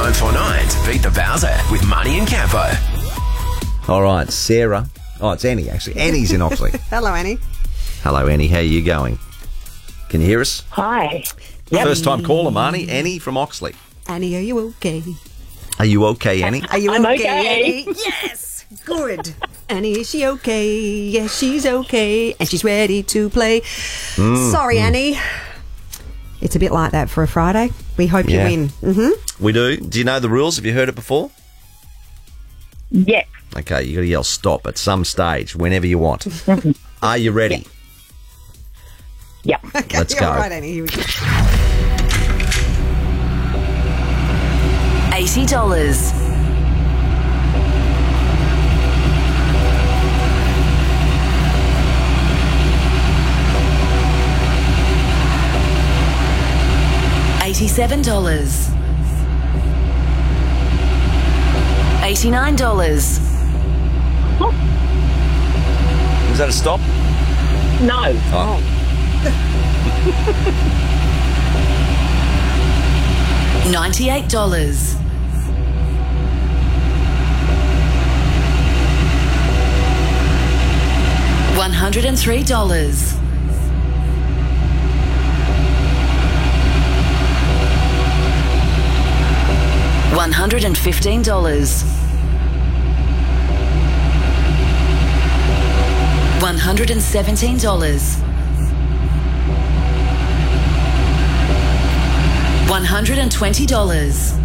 949 to beat the Bowser with Money and Campo. All right, Sarah. Oh, it's Annie, actually. Annie's in Oxley. Hello, Annie. Hello, Annie. How are you going? Can you hear us? Hi. First time caller, Marnie. Annie from Oxley. Annie, are you okay? Are you okay, Annie? Are you I'm okay, okay. Annie? Yes. Good. Annie, is she okay? Yes, she's okay. And she's ready to play. Sorry, Annie. It's a bit like that for a Friday. We hope Yeah. you win. We do. Do you know the rules? Have you heard it before? Yes. Okay, you got to yell stop at some stage, whenever you want. Are you ready? Yep. Okay, Let's go. All right, Annie. Here we go. $80. $87. $89. Is that a stop? No. Oh. $98. $103. $115. $117. $120.